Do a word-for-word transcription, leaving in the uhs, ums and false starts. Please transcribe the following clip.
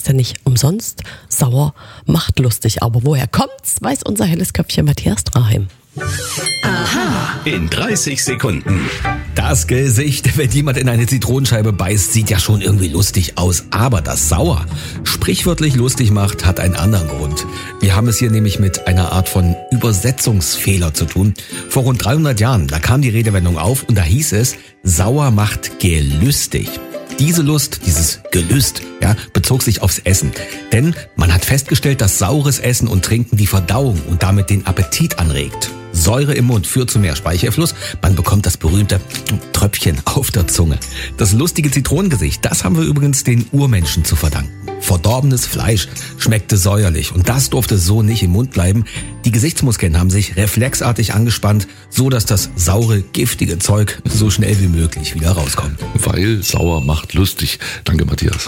ja nicht umsonst. Sauer macht lustig. Aber woher kommt's, weiß unser helles Köpfchen Matthias Draheim. Aha. In dreißig Sekunden. Das Gesicht, wenn jemand in eine Zitronenscheibe beißt, sieht ja schon irgendwie lustig aus. Aber das Sauer sprichwörtlich lustig macht, hat einen anderen Grund. Wir haben es hier nämlich mit einer Art von Übersetzungsfehler zu tun. Vor rund dreihundert Jahren, da kam die Redewendung auf und da hieß es, sauer macht gelüstig. Diese Lust, dieses Gelüst, ja, bezog sich aufs Essen. Denn man hat festgestellt, dass saures Essen und Trinken die Verdauung und damit den Appetit anregt. Säure im Mund führt zu mehr Speichelfluss. Man bekommt das berühmte Tröpfchen auf der Zunge. Das lustige Zitronengesicht, das haben wir übrigens den Urmenschen zu verdanken. Verdorbenes Fleisch schmeckte säuerlich und das durfte so nicht im Mund bleiben. Die Gesichtsmuskeln haben sich reflexartig angespannt, so dass das saure, giftige Zeug so schnell wie möglich wieder rauskommt. Weil sauer macht lustig. Danke, Matthias.